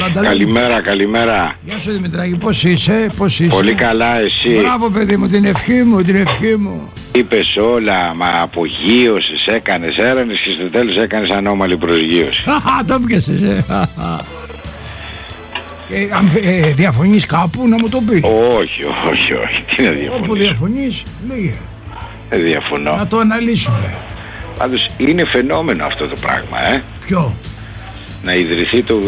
Καλημέρα, καλημέρα. Γεια σου Δημητράκη, πώς είσαι? Πολύ καλά, εσύ? Μπράβο παιδί μου, την ευχή μου. Είπες όλα, μα απογείωσες, έκανες έρανες και στο τέλος έκανες ανώμαλη προσγείωση. Το πιάσες, διαφωνείς κάπου να μου το πεις? Όχι, τι να διαφωνήσω? Όπου διαφωνείς, λέγε. Δεν διαφωνώ. Να το αναλύσουμε. Πάντως είναι φαινόμενο αυτό το πράγμα, Ποιο? Να ιδρυθεί το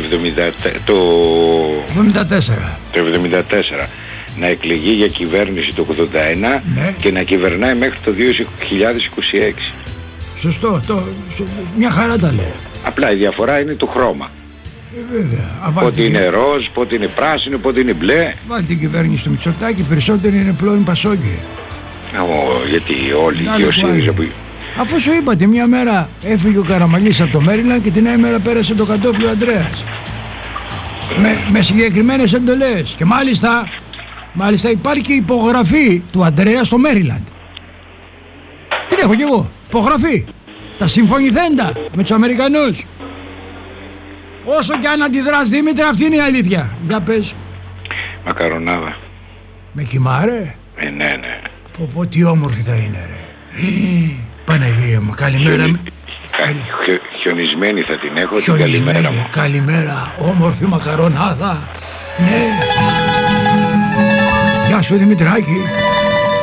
74, να εκλεγεί για κυβέρνηση το 81, ναι, και να κυβερνάει μέχρι το 2026. Σωστό, μια χαρά τα λέει. Απλά η διαφορά είναι το χρώμα. Βέβαια. Πότε είναι ροζ, πότε είναι πράσινο, πότε είναι μπλε. Βάλει την κυβέρνηση του Μητσοτάκη, περισσότεροι είναι πλέον Πασόκοι. Γιατί όλοι και ο ΣΥΡΙΖΑ που... Αφού σου είπα τη μια μέρα έφυγε ο Καραμανλής από το Μέριλαντ και την άλλη μέρα πέρασε το κατόφλι ο Ανδρέας. Με συγκεκριμένες εντολές. Και μάλιστα υπάρχει και υπογραφή του Ανδρέα στο Μέριλαντ. Την έχω κι εγώ. Υπογραφή. Τα συμφωνηθέντα με τους Αμερικανούς. Όσο κι αν αντιδράς Δήμητρη, αυτή είναι η αλήθεια. Για πες. Μακαρονάδα. Με κοιμάρε. Ναι. Πω τι όμορφη θα είναι ρε. Παναγία μου, καλημέρα. Χιονισμένη θα την έχω, την καλημέρα μου. Καλημέρα, όμορφη μακαρονάδα. Ναι. Γεια σου Δημητράκη.